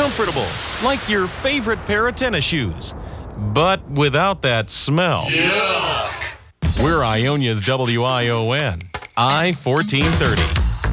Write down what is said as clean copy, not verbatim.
comfortable, like your favorite pair of tennis shoes, but without that smell. Yuck! We're Ionia's WION, I-1430.